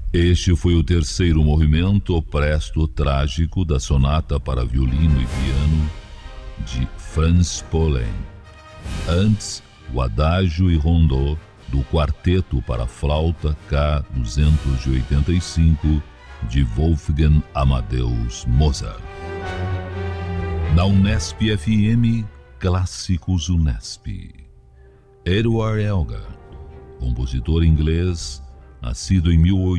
Este foi o terceiro movimento presto trágico da sonata para violino e piano de Franz Poulenc. Antes, o adágio e rondô do quarteto para flauta K285 de Wolfgang Amadeus Mozart. Na Unesp FM, Clássicos Unesp. Edward Elgar, compositor inglês, nascido em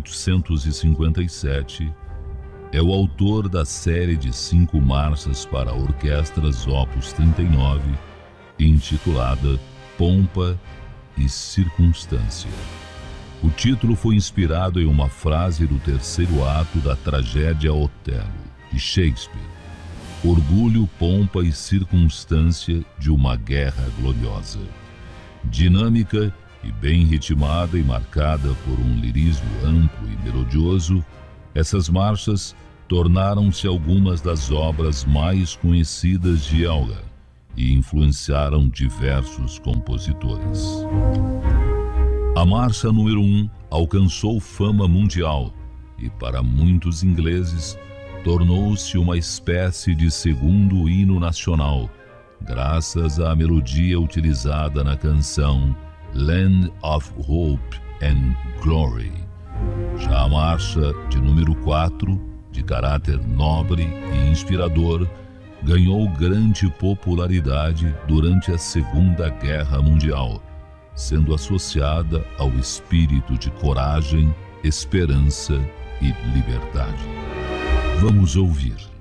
1857, é o autor da série de 5 marchas para orquestras Opus 39, intitulada Pompa e Circunstância. O título foi inspirado em uma frase do terceiro ato da tragédia Otelo, de Shakespeare: orgulho, pompa e circunstância de uma guerra gloriosa. Dinâmica e bem ritmada e marcada por um lirismo amplo e melodioso, essas marchas tornaram-se algumas das obras mais conhecidas de Elgar e influenciaram diversos compositores. A marcha número 1 alcançou fama mundial e, para muitos ingleses, tornou-se uma espécie de segundo hino nacional, graças à melodia utilizada na canção Land of Hope and Glory. Já a marcha de número 4, de caráter nobre e inspirador, ganhou grande popularidade durante a Segunda Guerra Mundial, sendo associada ao espírito de coragem, esperança e liberdade. Vamos ouvir.